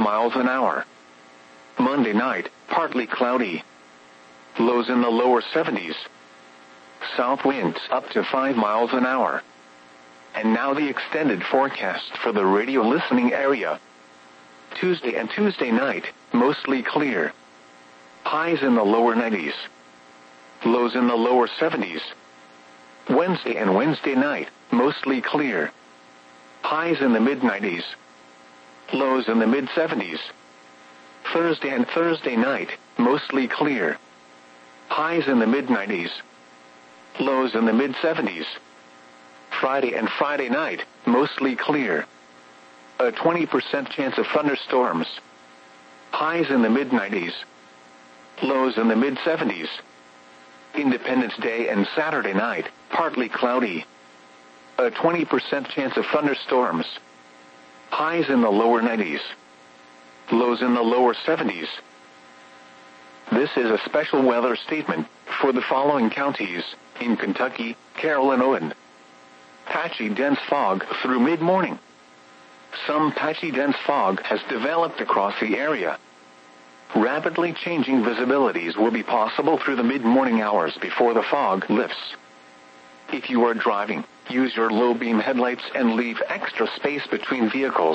miles an hour. Monday night, partly cloudy. Lows in the lower 70s. South winds up to 5 miles an hour. And now the extended forecast for the radio listening area. Tuesday and Tuesday night, mostly clear. Highs in the lower 90s. Lows in the lower 70s. Wednesday and Wednesday night, mostly clear. Highs in the mid-90s. Lows in the mid-70s. Thursday and Thursday night, mostly clear. Highs in the mid-90s. Lows in the mid-70s. Friday and Friday night, mostly clear. A 20% chance of thunderstorms. Highs in the mid-90s. Lows in the mid-70s. Independence Day and Saturday night, partly cloudy. A 20% chance of thunderstorms. Highs in the lower 90s. Lows in the lower 70s. This is a special weather statement for the following counties in Kentucky, Carroll, and Owen. Patchy dense fog through mid-morning. Some patchy dense fog has developed across the area. Rapidly changing visibilities will be possible through the mid-morning hours before the fog lifts. If you are driving, use your low-beam headlights and leave extra space between vehicles.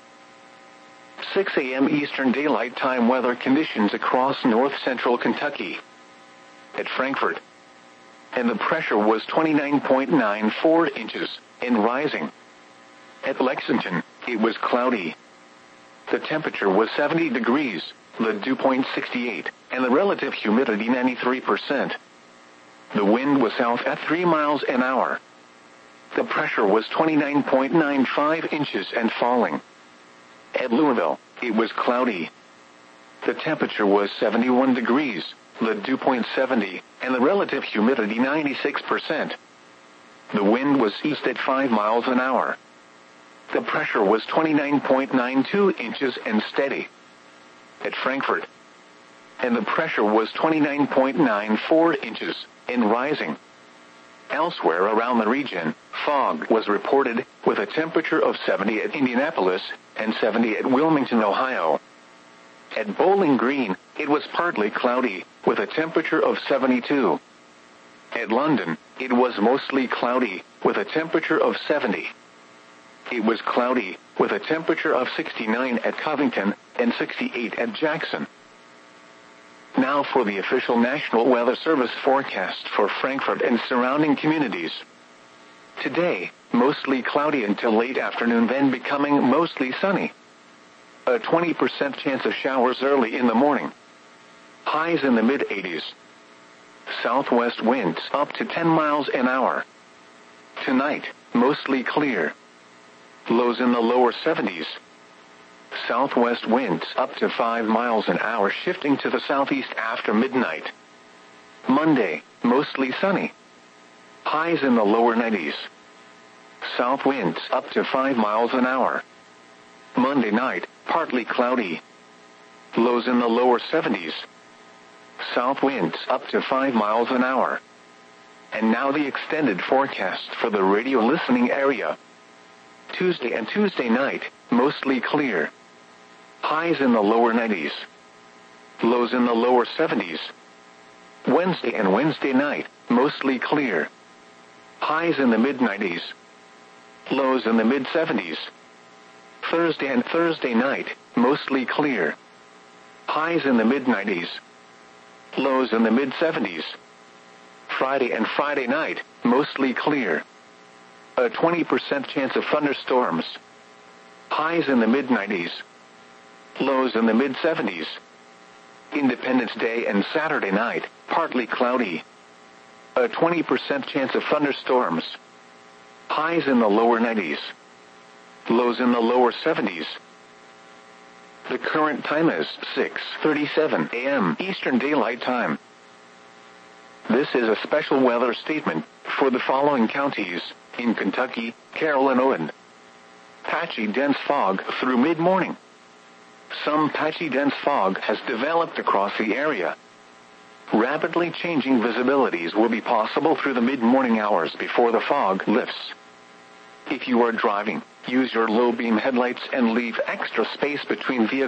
6 a.m. Eastern Daylight Time weather conditions across north-central Kentucky. At Frankfort. And the pressure was 29.94 inches, and rising. At Lexington, it was cloudy. The temperature was 70 degrees, the dew point 68, and the relative humidity 93%. The wind was south at 3 miles an hour. The pressure was 29.95 inches and falling. At Louisville, it was cloudy. The temperature was 71 degrees, the dew point 70, and the relative humidity 96%. The wind was east at 5 miles an hour. The pressure was 29.92 inches and steady. At Frankfort. And the pressure was 29.94 inches, and rising. Elsewhere around the region, fog was reported, with a temperature of 70 at Indianapolis, and 70 at Wilmington, Ohio. At Bowling Green, it was partly cloudy, with a temperature of 72. At London, it was mostly cloudy, with a temperature of 70. It was cloudy, with a temperature of 69 at Covington, and 68 at Jackson. Now for the official National Weather Service forecast for Frankfort and surrounding communities. Today, mostly cloudy until late afternoon, then becoming mostly sunny. A 20% chance of showers early in the morning. Highs in the mid-80s. Southwest winds up to 10 miles an hour. Tonight, mostly clear. Lows in the lower 70s. Southwest winds up to 5 miles an hour, shifting to the southeast after midnight. Monday, mostly sunny. Highs in the lower 90s. South winds up to 5 miles an hour. Monday night, partly cloudy. Lows in the lower 70s. South winds up to 5 miles an hour. And now the extended forecast for the radio listening area. Tuesday and Tuesday night, mostly clear. Highs in the lower 90s. Lows in the lower 70s. Wednesday and Wednesday night, mostly clear. Highs in the mid-90s. Lows in the mid-70s. Thursday and Thursday night, mostly clear. Highs in the mid-90s. Lows in the mid-70s. Friday and Friday night, mostly clear. A 20% chance of thunderstorms. Highs in the mid-90s. Lows in the mid-70s. Independence Day and Saturday night, partly cloudy. A 20% chance of thunderstorms. Highs in the lower 90s. Lows in the lower 70s. The current time is 6:37 a.m. Eastern Daylight Time. This is a special weather statement for the following counties in Kentucky, Carroll, and Owen. Patchy dense fog through mid-morning. Some patchy dense fog has developed across the area. Rapidly changing visibilities will be possible through the mid-morning hours before the fog lifts. If you are driving, use your low-beam headlights and leave extra space between vehicles.